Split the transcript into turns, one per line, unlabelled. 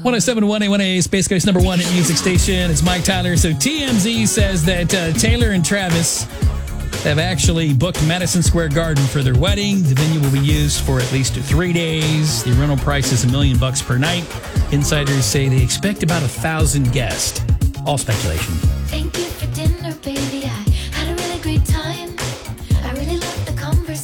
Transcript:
107.1 Space Coast number one at music station. It's Mike Tyler. So TMZ says that Taylor and Travis have actually booked Madison Square Garden for their wedding. The venue will be used for at least 3 days. The rental price is $1 million per night. Insiders say they expect about 1,000 guests. All speculation.
Thank you for dinner, baby.